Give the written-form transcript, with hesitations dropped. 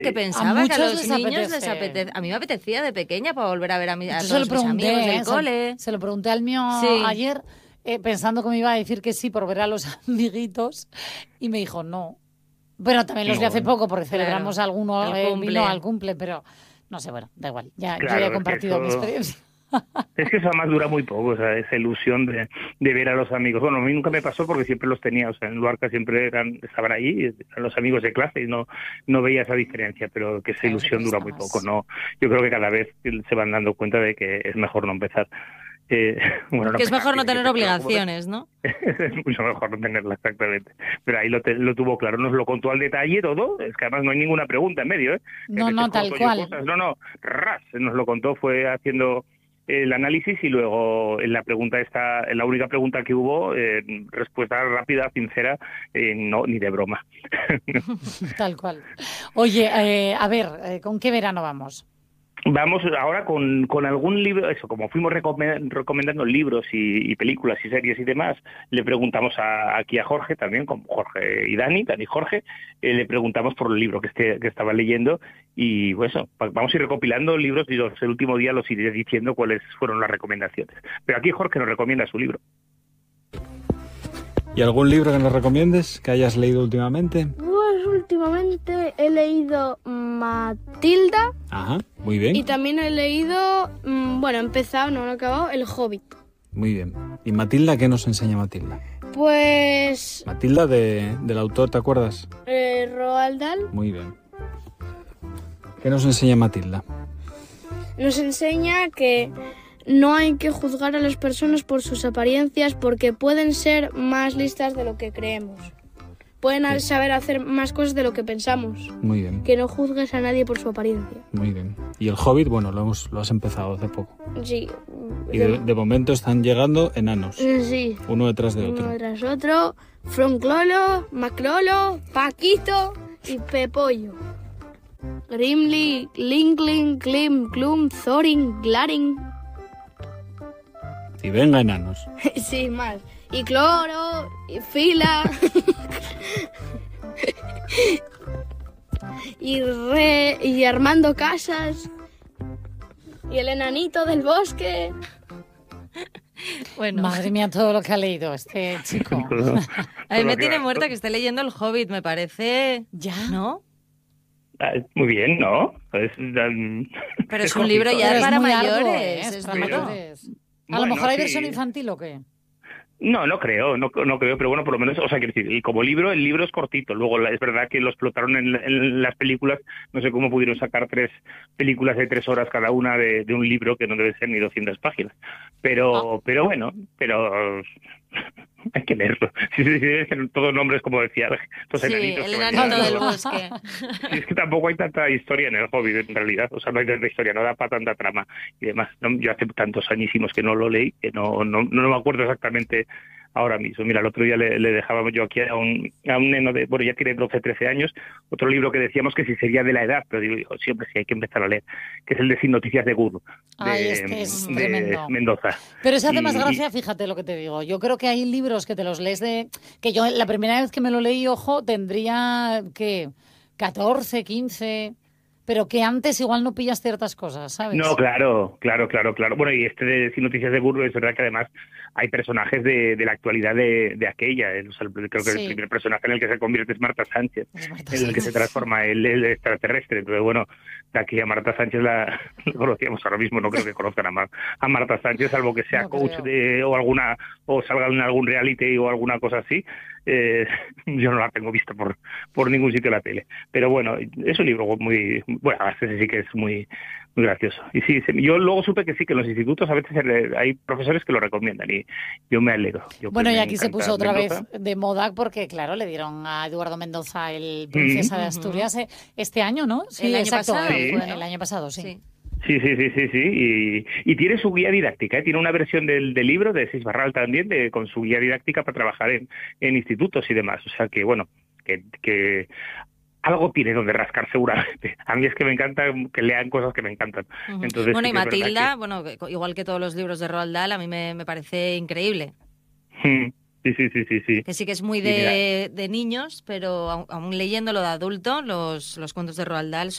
que pensaba que a los les niños les apetece. A mí me apetecía de pequeña para volver a ver a todos mis pregunté, amigos del cole. Se lo pregunté al mío ayer, pensando que me iba a decir que sí por ver a los amiguitos, y me dijo no. Bueno, también los vi hace poco porque celebramos alguno vino al cumple, pero no sé, bueno, da igual. Ya he compartido mi experiencia. Es que eso además dura muy poco, o sea, esa ilusión de ver a los amigos. Bueno, a mí nunca me pasó porque siempre los tenía, o sea, en Luarca siempre estaban ahí, eran los amigos de clase y no veía esa diferencia, pero que esa ilusión dura muy poco, ¿no? Yo creo que cada vez se van dando cuenta de que es mejor no empezar. Bueno, que es mejor no tener obligaciones, ¿no? Es mucho mejor no tenerla, exactamente. Pero ahí lo tuvo claro, nos lo contó al detalle todo, es que además no hay ninguna pregunta en medio, ¿eh? No, tal cual. Ras, nos lo contó, fue haciendo el análisis y luego en la única pregunta que hubo, respuesta rápida, sincera, no, ni de broma. Tal cual. Oye, a ver, ¿con qué verano vamos? Vamos ahora con algún libro, eso, como fuimos recomendando libros y películas y series y demás, le preguntamos aquí a Jorge también, con Jorge y Dani y Jorge, le preguntamos por el libro que estaba leyendo y pues eso, vamos a ir recopilando libros y el último día los iré diciendo cuáles fueron las recomendaciones. Pero aquí Jorge nos recomienda su libro. ¿Y algún libro que nos recomiendes, que hayas leído últimamente? Pues últimamente he leído Matilda. Ajá, muy bien. Y también he leído, he empezado, no lo he acabado, El Hobbit. Muy bien. ¿Y Matilda, qué nos enseña Matilda? Pues... Matilda del autor, ¿te acuerdas? Roald Dahl. Muy bien. ¿Qué nos enseña Matilda? Nos enseña que no hay que juzgar a las personas por sus apariencias porque pueden ser más listas de lo que creemos. Pueden saber hacer más cosas de lo que pensamos. Muy bien. Que no juzgues a nadie por su apariencia. Muy bien. Y El Hobbit, bueno, lo has empezado hace poco. Sí. Y de momento están llegando enanos. Sí. Uno detrás de otro. Uno tras otro. Fronclolo, Maclolo, Paquito y Pepollo. Grimly, Linkling, Glim, Glum, Thorin, Glaring. Y venga, enanos. Sí, más. Y Cloro, y Fila. y Armando Casas. Y el enanito del bosque. Bueno. Madre mía, todo lo que ha leído este chico. A mí me tiene muerta que esté leyendo El Hobbit, me parece... ¿Ya? ¿No? Muy bien, ¿no? Pero es un libro ya para mayores. A lo mejor hay versión infantil o qué. No creo, pero bueno, por lo menos, o sea, quiero decir, y como libro, el libro es cortito, luego es verdad que lo explotaron en las películas, no sé cómo pudieron sacar 3 películas de 3 horas cada una de un libro que no debe ser ni 200 páginas, pero bueno, hay que leerlo. Sí, todos nombres, como decía, todos enanitos. Sí, el enanito del bosque. Sí, es que tampoco hay tanta historia en El Hobbit, en realidad, o sea, no hay tanta historia, no da para tanta trama y demás. Yo hace tantos añísimos que no lo leí, que no me acuerdo exactamente ahora mismo. Mira, el otro día le dejábamos yo aquí a un neno de, bueno, ya tiene 12, 13 años, otro libro que decíamos que si sería de la edad, pero digo, siempre sí hay que empezar a leer, que es el de Sin Noticias de Good, es tremendo. Mendoza. Pero ese hace más gracia, fíjate lo que te digo. Yo creo que hay libros que te los lees que yo la primera vez que me lo leí, ojo, tendría, ¿qué? 14, 15... pero que antes igual no pillas ciertas cosas, ¿sabes? No, claro. Bueno, y este de Sin Noticias de Burgos es verdad que además hay personajes de la actualidad de aquella. O sea, creo que el primer personaje en el que se convierte es Marta Sánchez, en el que se transforma el extraterrestre. Entonces, bueno, de aquí a Marta Sánchez la conocíamos ahora mismo, no creo que conozcan a Marta Sánchez, salvo que sea coach o salga en algún reality o alguna cosa así. Yo no la tengo vista por ningún sitio de la tele, pero bueno, es un libro muy bueno, ese sí que es muy gracioso. Y sí, yo luego supe que sí, que en los institutos a veces hay profesores que lo recomiendan y yo me alegro. Bueno, y aquí se puso otra vez de moda porque, claro, le dieron a Eduardo Mendoza el Princesa de Asturias este año, ¿no? Sí, el año pasado. Sí. El año pasado, sí. Sí. Y tiene su guía didáctica, ¿eh? Tiene una versión del libro de Seix Barral también, con su guía didáctica para trabajar en institutos y demás. O sea que, bueno, que algo tiene donde rascar seguramente. A mí es que me encanta que lean cosas que me encantan. Entonces, bueno, y Matilda, igual que todos los libros de Roald Dahl, a mí me parece increíble. Sí. Que sí que es muy de niños, pero aún leyéndolo de adulto, los cuentos de Roald Dahl